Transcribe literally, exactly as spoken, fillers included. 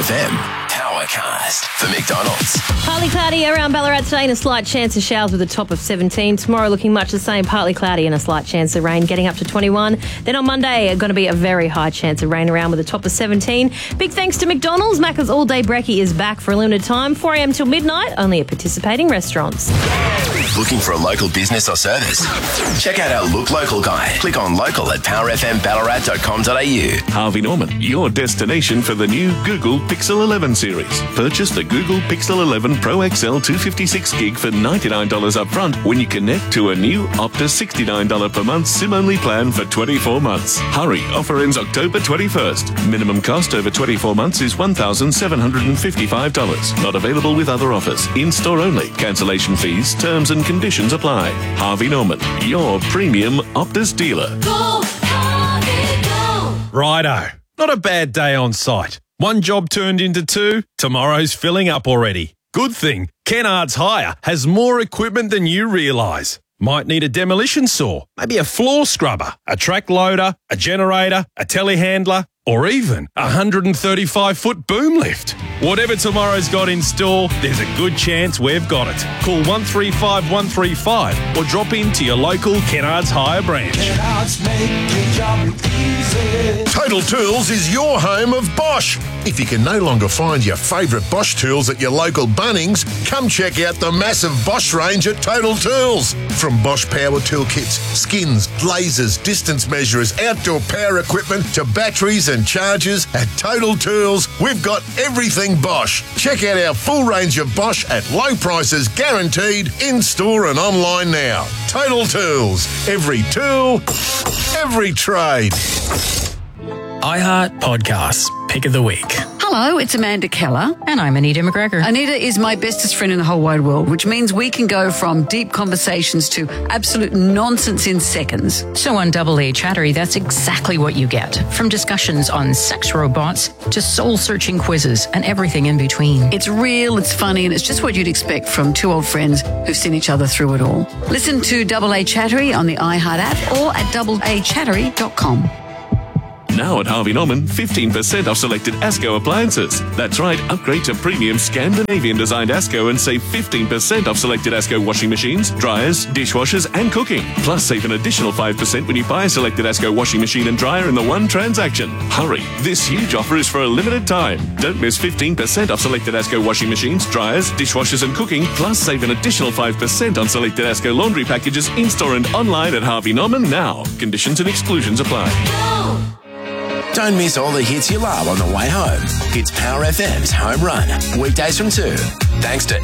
F M. Powercast for McDonald's. Partly cloudy around Ballarat today and a slight chance of showers with a top of seventeen. Tomorrow looking much the same, partly cloudy and a slight chance of rain, getting up to twenty-one. Then on Monday, going to be a very high chance of rain around with a top of seventeen. Big thanks to McDonald's. Macca's All Day Brekkie is back for a limited time, four a.m. till midnight, only at participating restaurants. Looking for a local business or service? Check out our Look Local guide. Click on local at power f m ballarat dot com dot a u. Harvey Norman, your destination for the new Google Pixel eleven series. Purchase the Google Pixel eleven Pro X L two fifty-six gig for ninety-nine dollars up front when you connect to a new Optus sixty-nine dollars per month SIM-only plan for twenty-four months. Hurry, offer ends October twenty-first. Minimum cost over twenty-four months is one thousand seven hundred fifty-five dollars. Not available with other offers. In-store only. Cancellation fees, terms and conditions apply. Harvey Norman, your premium Optus dealer. Go, Harvey, go. Righto. Not a bad day on site. One job turned into two. Tomorrow's filling up already. Good thing, Kennards Hire has more equipment than you realise. Might need a demolition saw, maybe a floor scrubber, a track loader, a generator, a telehandler, or even a one hundred thirty-five foot boom lift. Whatever tomorrow's got in store, there's a good chance we've got it. Call one three five one three five or drop into your local Kennards Hire branch. Kennards make your job easy. Total Tools is your home of Bosch. If you can no longer find your favourite Bosch tools at your local Bunnings, come check out the massive Bosch range at Total Tools. From Bosch power tool kits, skins, lasers, distance measurers, outdoor power equipment to batteries and chargers, at Total Tools, we've got everything Bosch. Check out our full range of Bosch at low prices guaranteed, in-store and online now. Total Tools. Every tool, every trade. iHeart Podcasts, Pick of the Week. Hello, it's Amanda Keller. And I'm Anita McGregor. Anita is my bestest friend in the whole wide world, which means we can go from deep conversations to absolute nonsense in seconds. So on Double A Chattery, that's exactly what you get. From discussions on sex robots to soul-searching quizzes and everything in between. It's real, it's funny, and it's just what you'd expect from two old friends who've seen each other through it all. Listen to Double A Chattery on the iHeart app or at double a chattery dot com. Now at Harvey Norman, fifteen percent off selected ASCO appliances. That's right, upgrade to premium Scandinavian-designed ASCO and save fifteen percent off selected ASCO washing machines, dryers, dishwashers and cooking. Plus, save an additional five percent when you buy a selected ASCO washing machine and dryer in the one transaction. Hurry, this huge offer is for a limited time. Don't miss fifteen percent off selected ASCO washing machines, dryers, dishwashers and cooking. Plus, save an additional five percent on selected ASCO laundry packages in-store and online at Harvey Norman now. Conditions and exclusions apply. Go. Don't miss all the hits you love on the way home. It's Power F M's Home Run. Weekdays from two. Thanks to